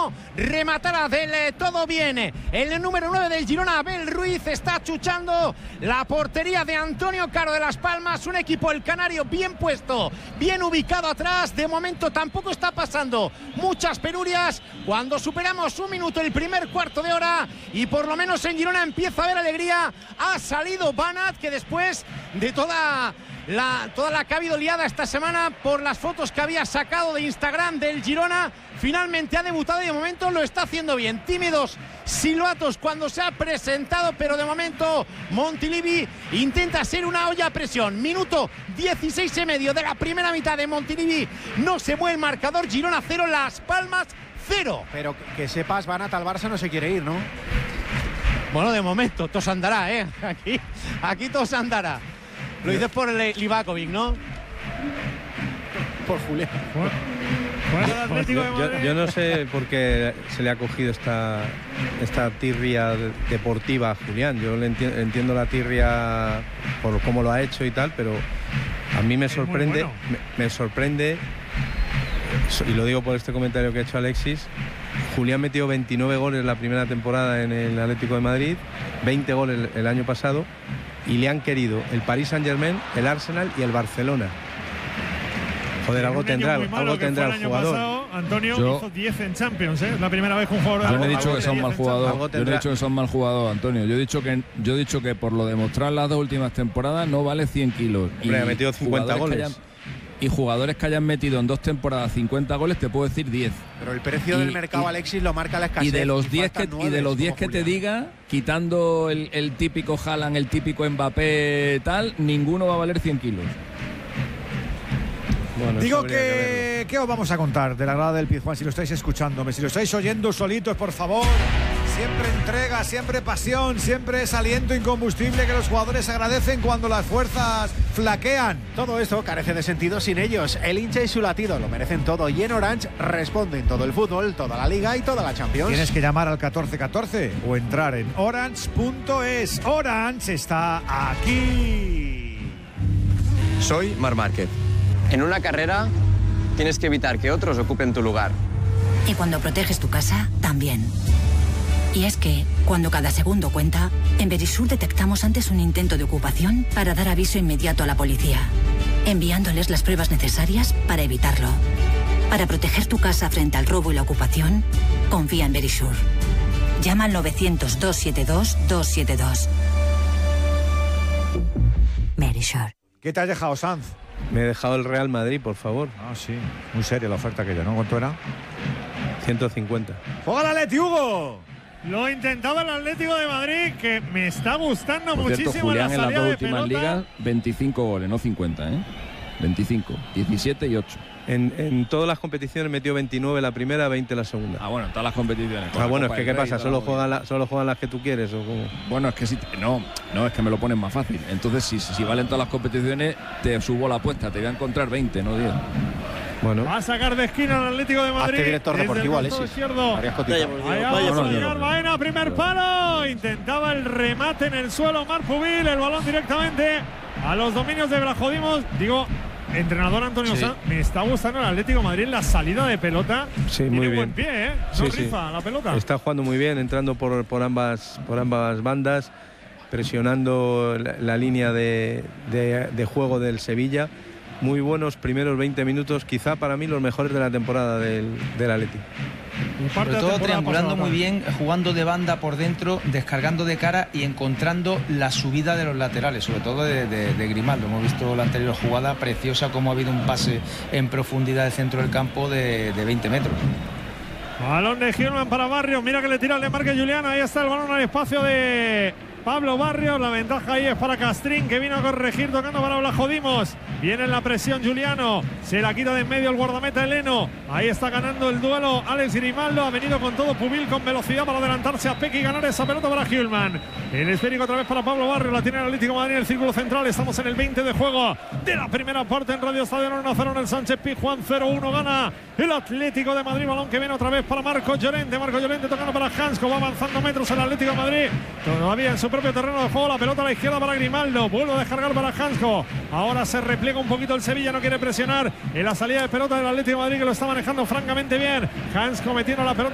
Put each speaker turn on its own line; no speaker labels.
no rematara del todo bien. El número 9 del Girona, Abel Ruiz, está chuchando la portería de Antonio Caro de Las Palmas. Un equipo, el canario, bien puesto, bien ubicado atrás. De momento tampoco está pasando muchas penurias. Cuando superamos un minuto el primer cuarto de hora, y por lo menos en Girona empieza a haber alegría. Ha salido Banat, que después de toda la que ha habido liada esta semana por las fotos que había sacado de Instagram del Girona, finalmente ha debutado y de momento lo está haciendo bien. Tímidos silbatos cuando se ha presentado, pero de momento Montilivi intenta ser una olla a presión. Minuto 16 y medio de la primera mitad de Montilivi. No se mueve el marcador. Girona 0, Las Palmas 0.
Pero que sepas, Banat al Barça no se quiere ir, ¿no?
Bueno, de momento, todo andará, ¿eh? Aquí todo andará. Lo dices por el Livakovic, ¿no?
Por Julián.
Yo no sé por qué se le ha cogido esta tirria deportiva a Julián. Yo le entiendo la tirria por cómo lo ha hecho y tal, pero a mí me sorprende, bueno. me sorprende, y lo digo por este comentario que ha hecho Alexis. Julián metió 29 goles la primera temporada en el Atlético de Madrid, 20 goles el año pasado, y le han querido el Paris Saint-Germain, el Arsenal y el Barcelona. Joder, algo tendrá el jugador.
Pasado, Antonio hizo 10 en Champions, ¿eh? Es la primera vez que un jugador...
Yo no he dicho que son mal jugador. Yo no he dicho que son mal jugador, Antonio. Yo he dicho que por lo demostrado en las dos últimas temporadas no vale 100 kilos.
Hombre, ha metido 50 goles.
Y jugadores que hayan metido en 2 temporadas 50 goles, te puedo decir 10.
Pero el precio del mercado, Alexis, lo marca la escasez.
Y de los 10 que te diga, quitando el típico Haaland, el típico Mbappé, tal, ninguno va a valer 100 kilos.
Bueno, digo que ¿qué os vamos a contar de la grada del Pizjuán? Si lo estáis escuchándome, si lo estáis oyendo solitos, por favor. Siempre entrega, siempre pasión, siempre es aliento incombustible que los jugadores agradecen cuando las fuerzas flaquean.
Todo esto carece de sentido sin ellos. El hincha y su latido lo merecen todo, y en Orange responden todo el fútbol, toda la Liga y toda la Champions.
Tienes que llamar al 1414 o entrar en orange.es. Orange está aquí.
Soy Marc Márquez. En una carrera tienes que evitar que otros ocupen tu lugar.
Y cuando proteges tu casa, también. Y es que, cuando cada segundo cuenta, en Verisur detectamos antes un intento de ocupación para dar aviso inmediato a la policía, enviándoles las pruebas necesarias para evitarlo. Para proteger tu casa frente al robo y la ocupación, confía en Verisur. Llama al 900-272-272. Verisur.
¿Qué te has dejado, Sanz?
Me he dejado el Real Madrid, por favor.
Ah, sí. Muy seria la oferta aquella, ¿no? ¿Cuánto era?
150.
¡Juega el Atleti, Hugo!
Lo intentaba el Atlético de Madrid, que me está gustando
por
muchísimo.
Cierto, Julián
la
en las dos últimas
pelota.
ligas, 25 goles, no 50, ¿eh? 25, 17 y 8.
En todas las competiciones metió 29 la primera, 20 la segunda.
Ah, bueno, en todas las competiciones.
Bueno, es que ¿qué pasa? ¿Solo juegan las que tú quieres o cómo?
Bueno, es que si no, es que me lo ponen más fácil. Entonces, si valen todas las competiciones, te subo la apuesta, te voy a encontrar 20, no 10.
Bueno.
Va a sacar de esquina al Atlético de Madrid.
Hazte director deportivo, Alexis.
Baena, primer palo. Intentaba el remate en el suelo Marc Pubil. El balón directamente a los dominios de Blajodimos. Digo, entrenador Antonio Sanz, me está gustando el Atlético de Madrid en la salida de pelota.
Sí,
tiene
muy bien.
Buen pie, ¿eh? No rifa la pelota.
Está jugando muy bien, entrando por ambas bandas, presionando la línea de juego del Sevilla. Muy buenos primeros 20 minutos, quizá para mí los mejores de la temporada del Atleti.
Sobre todo triangulando muy bien, jugando de banda por dentro, descargando de cara y encontrando la subida de los laterales, sobre todo de Grimaldo. Hemos visto la anterior jugada preciosa, como ha habido un pase en profundidad del centro del campo de 20 metros.
Balón de Gilman para Barrios, mira que le tira el de Marque Julián, ahí está el balón al espacio de Pablo Barrios, la ventaja ahí es para Castrín, que vino a corregir tocando para Blajodimos. Viene en la presión Juliano, se la quita de en medio el guardameta Eleno. Ahí está ganando el duelo Alex Grimaldo, ha venido con todo Pubil con velocidad para adelantarse a Peque y ganar esa pelota para Gilman. El esférico otra vez para Pablo Barrios, la tiene el Atlético de Madrid en el círculo central. Estamos en el 20 de juego de la primera parte en Radio Estadio 1-0 en el Sánchez Pizjuán, 0-1 gana el Atlético de Madrid. Balón que viene otra vez para Marco Llorente tocando para Hansko, va avanzando metros el Atlético de Madrid, todavía en su propio terreno de juego. La pelota a la izquierda para Grimaldo, vuelve a descargar para Hansko. Ahora se repliega un poquito el Sevilla, no quiere presionar en la salida de pelota del Atlético de Madrid, que lo está manejando francamente bien. Hansko metiendo la pelota